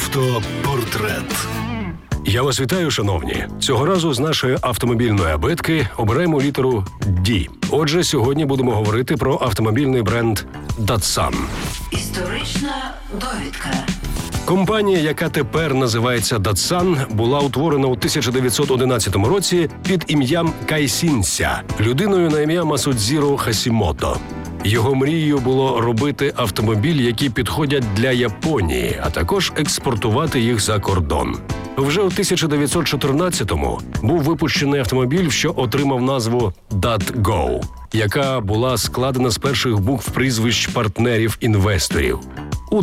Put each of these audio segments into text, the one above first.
Автопортрет. Я вас вітаю, шановні. Цього разу з нашої автомобільної абетки обираємо літеру «D». Отже, сьогодні будемо говорити про автомобільний бренд Datsun. Історична довідка. Компанія, яка тепер називається Datsun, була утворена у 1911 році під ім'ям Кай Сінся, людиною на ім'я Масудзіро Хасімото. Його мрією було робити автомобілі, які підходять для Японії, а також експортувати їх за кордон. Вже у 1914-му був випущений автомобіль, що отримав назву DatGo, яка була складена з перших букв прізвищ партнерів-інвесторів. У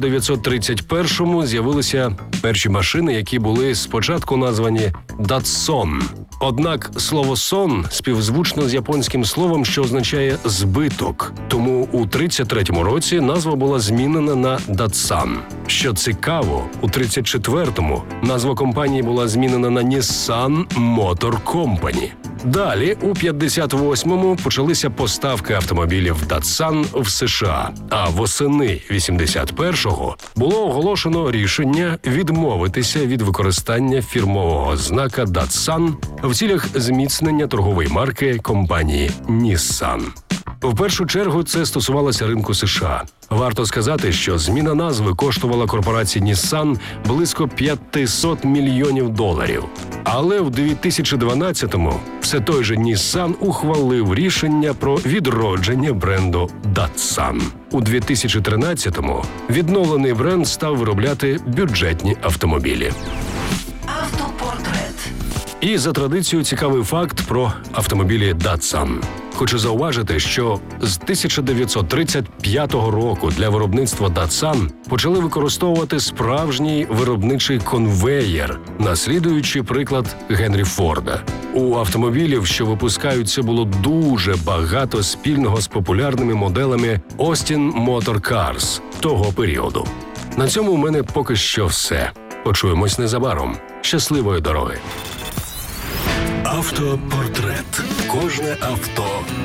1931-му з'явилися перші машини, які були спочатку названі Datsun. Однак слово «сон» співзвучно з японським словом, що означає «збиток». Тому у 1933 році назва була змінена на Datsun. Що цікаво, у 1934-му назва компанії була змінена на Nissan Motor Company. Далі, у 58-му, почалися поставки автомобілів Datsun в США, а восени 81-го було оголошено рішення відмовитися від використання фірмового знака Datsun в цілях зміцнення торгової марки компанії Nissan. В першу чергу це стосувалося ринку США. Варто сказати, що зміна назви коштувала корпорації Nissan близько $500 мільйонів. Але в 2012-му все той же Nissan ухвалив рішення про відродження бренду Datsun. У 2013-му відновлений бренд став виробляти бюджетні автомобілі. Автопортрет. І за традицією цікавий факт про автомобілі Datsun. Хочу зауважити, що з 1935 року для виробництва Datsun почали використовувати справжній виробничий конвеєр, наслідуючи приклад Генрі Форда. У автомобілів, що випускаються, було дуже багато спільного з популярними моделями Austin Motor Cars того періоду. На цьому у мене поки що все. Почуємось незабаром. Щасливої дороги! Автопортрет. Кожне авто